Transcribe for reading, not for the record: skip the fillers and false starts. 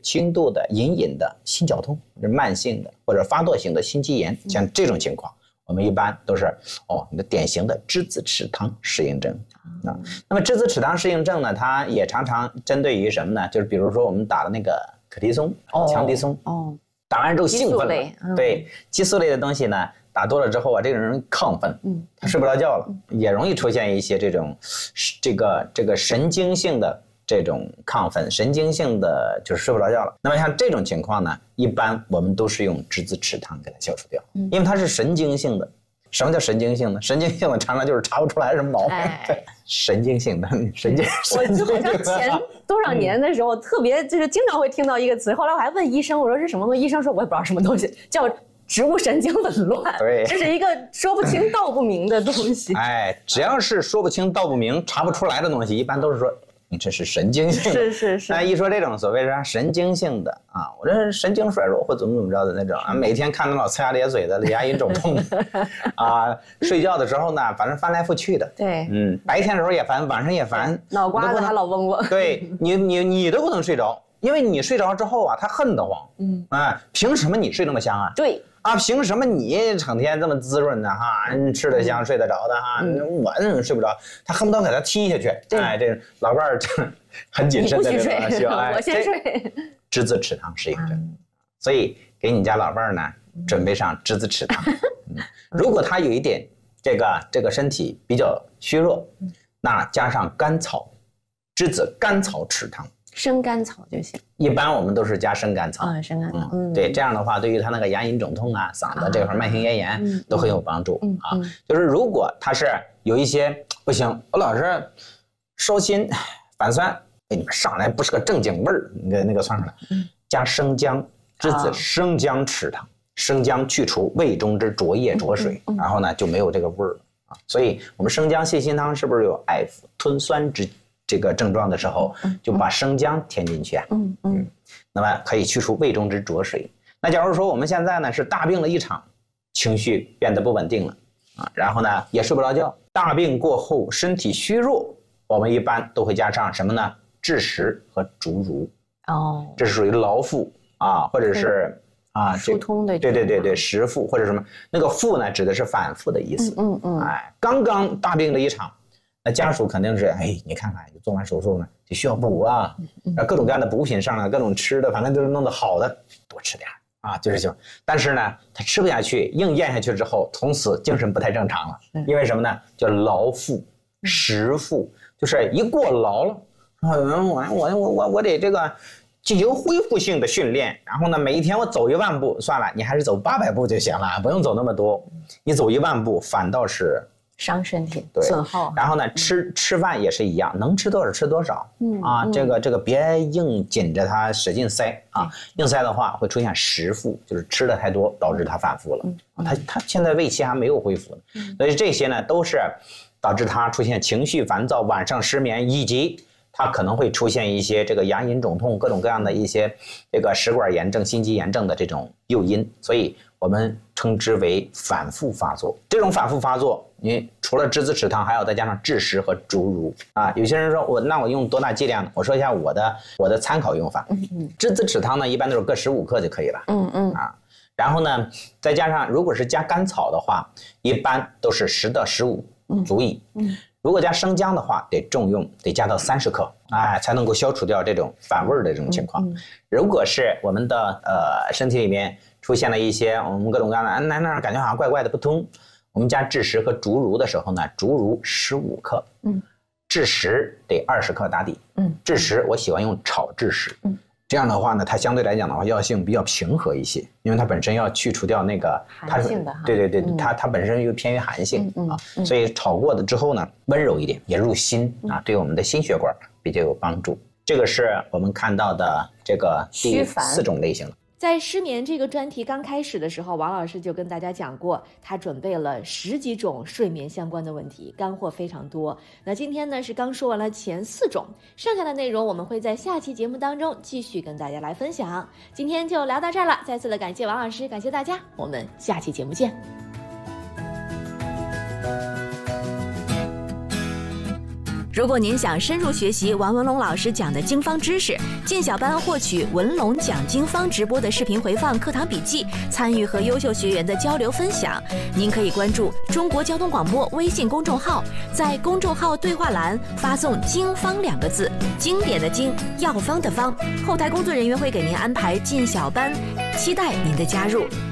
轻度的隐隐的心绞痛，或者慢性的或者发作性的心肌炎，像这种情况，我们一般都是你的典型的质子齿汤适应症啊。那么质子齿汤适应症呢，它也常常针对于什么呢？就是比如说我们打的那个可的松、强的松，打完之后兴奋了，对，激素类的东西呢，打多了之后啊，这个人容易亢奋，他睡不着觉了，也容易出现一些这种这个神经性的这种亢奋，神经性的就是睡不着觉了。那么像这种情况呢，一般我们都是用质子齿汤给它消除掉，因为它是神经性的。什么叫神经性呢？神经性的常常就是查不出来什么毛病。神经性的神经。 我就好像前多少年的时候，特别就是经常会听到一个词，后来我还问医生，我说是什么东西？医生说我也不知道什么东西，叫植物神经紊乱。 对， 这是一个说不清道不明的东西。 只要是说不清道不明、查不出来的东西，一般都是说你这是神经性的。 是。 那一说这种所谓是神经性的啊，我这神经衰弱或怎么着的那种啊，每天看到老呲牙咧嘴的、牙龈肿痛啊，睡觉的时候呢，反正翻来覆去的。 对， 白天的时候也烦，晚上也烦， 脑瓜子还老嗡嗡。 对你都不能睡着，因为你睡着之后啊，他恨得慌。凭什么你睡那么香啊？ 对。 凭什么你成天这么滋润的哈，吃得香睡得着的哈，我睡不着，他恨不得给他踢下去。这老伴儿很谨慎的这种需要， 我先睡。 质子齿汤适应症，所以给你家老伴儿呢准备上质子齿汤。如果他有一点这个身体比较虚弱，那加上甘草，质子甘草齿汤。 生甘草就行， 一般我们都是加生甘草生甘草， 对，这样的话对于他那个牙龈肿痛啊、嗓子这块慢性咽炎都很有帮助就是如果他是有一些不行，我老是烧心、反酸，你们上来不是个正经味儿，那个算上来，加生姜，质子生姜齿汤，生姜去除胃中之浊液浊水，然后呢就没有这个味儿所以我们生姜泻心汤是不是有爱抚吞酸之这个症状的时候，就把生姜添进去那么可以去除胃中之浊水。那假如说我们现在呢是大病了一场，情绪变得不稳定了然后呢也睡不着觉，大病过后身体虚弱，我们一般都会加上什么呢？枳实和竹茹这是属于劳腹或者是疏通的。 对，实腹或者什么，那个腹呢指的是反复的意思。刚刚大病了一场。那家属肯定是，你看看，做完手术呢，就需要补各种各样的补品上来，各种吃的，反正都是弄得好的，多吃点就是行。但是呢，他吃不下去，硬咽下去之后，从此精神不太正常了，因为什么呢？叫劳腹、实腹，就是一过劳了，我得这个进行恢复性的训练，然后呢，每一天我走1万步，算了，你还是走800步就行了，不用走那么多，你走1万步反倒是。 伤身体，损耗。 然后呢，吃饭也是一样，能吃多少吃多少这个别硬紧着它使劲塞硬塞的话会出现实腹，就是吃的太多导致它反复了他现在胃气还没有恢复呢所以这些呢都是导致他出现情绪烦躁、晚上失眠，以及他可能会出现一些这个牙龈肿痛、各种各样的一些这个食管炎症、心肌炎症的这种诱因，所以我们称之为反复发作。这种反复发作，你除了质子齿汤，还要再加上枳实和竹茹有些人说我用多大剂量呢？我说一下我的参考用法。质子齿汤呢，一般都是各15克就可以了。然后呢，再加上如果是加甘草的话，一般都是10到15足以。如果加生姜的话，得重用，得加到30克，才能够消除掉这种反味的这种情况。如果是我们的身体里面出现了一些我们各种各样的那感觉好像怪怪的不通，我们加枳实和竹茹的时候呢，竹茹15克，枳实得20克打底。枳实我喜欢用炒枳实。这样的话呢，它相对来讲的话药性比较平和一些，因为它本身要去除掉那个寒性的对，它本身又偏于寒性所以炒过的之后呢，温柔一点，也入心对我们的心血管比较有帮助。这个是我们看到的这个第4种类型的。 在失眠这个专题刚开始的时候，王老师就跟大家讲过，他准备了10几种睡眠相关的问题，干货非常多。那今天呢是刚说完了前4种，剩下的内容我们会在下期节目当中继续跟大家来分享。今天就聊到这儿了，再次的感谢王老师，感谢大家，我们下期节目见。 如果您想深入学习王文龙老师讲的经方知识，进小班获取文龙讲经方直播的视频回放、课堂笔记，参与和优秀学员的交流分享，您可以关注中国交通广播微信公众号，在公众号对话栏发送经方2个字，经典的经，药方的方，后台工作人员会给您安排进小班，期待您的加入。